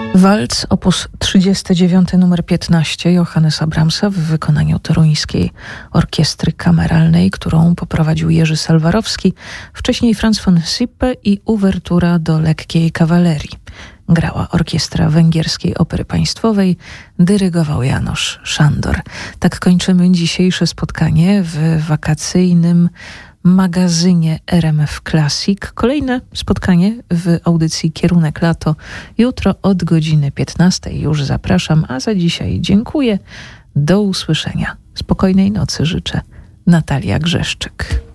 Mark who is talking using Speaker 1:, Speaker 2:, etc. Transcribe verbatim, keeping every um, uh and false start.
Speaker 1: Walc opus trzydziesty dziewiąty numer piętnaście Johannesa Brahmsa w wykonaniu toruńskiej orkiestry kameralnej, którą poprowadził Jerzy Salwarowski, wcześniej Franz von Sippe i uwertura do lekkiej kawalerii. Grała orkiestra Węgierskiej Opery Państwowej, dyrygował János Sándor. Tak kończymy dzisiejsze spotkanie w wakacyjnym magazynie R M F Classic. Kolejne spotkanie w audycji Kierunek Lato jutro od godziny piętnastej. Już zapraszam, a za dzisiaj dziękuję. Do usłyszenia. Spokojnej nocy życzę. Natalia Grzeszczyk.